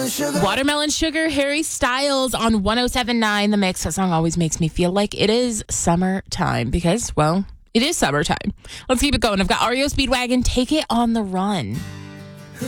Watermelon Sugar, Harry Styles on 107.9 The Mix. That song always makes me feel like it is summertime because, well, it is summertime. Let's keep it going. I've got REO Speedwagon, Take It on the Run.